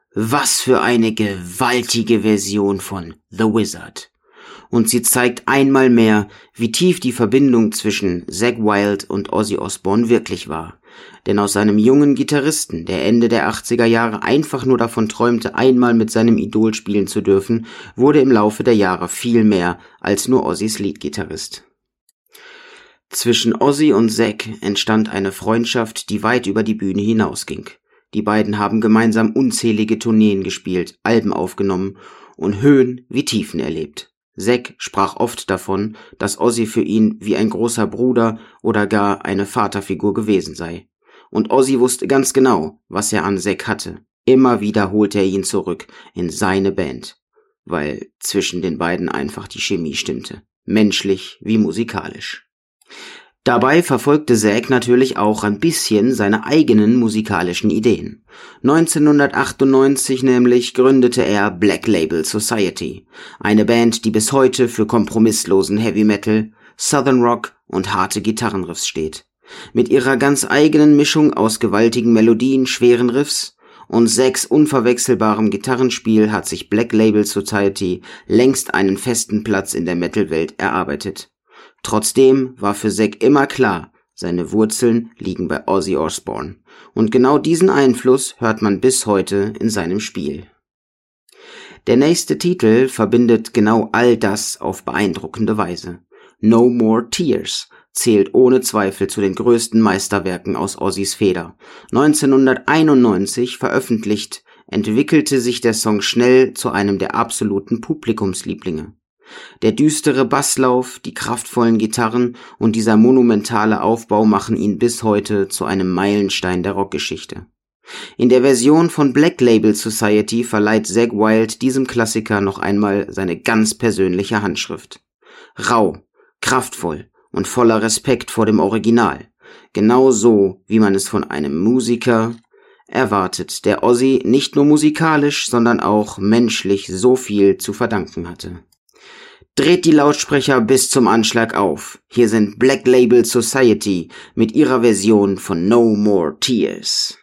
Was für eine gewaltige Version von The Wizard. Und sie zeigt einmal mehr, wie tief die Verbindung zwischen Zakk Wylde und Ozzy Osbourne wirklich war. Denn aus seinem jungen Gitarristen, der Ende der 80er Jahre einfach nur davon träumte, einmal mit seinem Idol spielen zu dürfen, wurde im Laufe der Jahre viel mehr als nur Ozzys Leadgitarrist. Zwischen Ozzy und Zakk entstand eine Freundschaft, die weit über die Bühne hinausging. Die beiden haben gemeinsam unzählige Tourneen gespielt, Alben aufgenommen und Höhen wie Tiefen erlebt. Zakk sprach oft davon, dass Ozzy für ihn wie ein großer Bruder oder gar eine Vaterfigur gewesen sei. Und Ozzy wusste ganz genau, was er an Zakk hatte. Immer wieder holte er ihn zurück in seine Band, weil zwischen den beiden einfach die Chemie stimmte, menschlich wie musikalisch. Dabei verfolgte Zakk natürlich auch ein bisschen seine eigenen musikalischen Ideen. 1998 nämlich gründete er Black Label Society, eine Band, die bis heute für kompromisslosen Heavy Metal, Southern Rock und harte Gitarrenriffs steht. Mit ihrer ganz eigenen Mischung aus gewaltigen Melodien, schweren Riffs und Zacks unverwechselbarem Gitarrenspiel hat sich Black Label Society längst einen festen Platz in der Metal-Welt erarbeitet. Trotzdem war für Zakk immer klar, seine Wurzeln liegen bei Ozzy Osbourne. Und genau diesen Einfluss hört man bis heute in seinem Spiel. Der nächste Titel verbindet genau all das auf beeindruckende Weise. No More Tears zählt ohne Zweifel zu den größten Meisterwerken aus Ozzys Feder. 1991 veröffentlicht, entwickelte sich der Song schnell zu einem der absoluten Publikumslieblinge. Der düstere Basslauf, die kraftvollen Gitarren und dieser monumentale Aufbau machen ihn bis heute zu einem Meilenstein der Rockgeschichte. In der Version von Black Label Society verleiht Zakk Wylde diesem Klassiker noch einmal seine ganz persönliche Handschrift. Rau, kraftvoll und voller Respekt vor dem Original. Genau so, wie man es von einem Musiker erwartet, der Ozzy nicht nur musikalisch, sondern auch menschlich so viel zu verdanken hatte. Dreht die Lautsprecher bis zum Anschlag auf. Hier sind Black Label Society mit ihrer Version von No More Tears.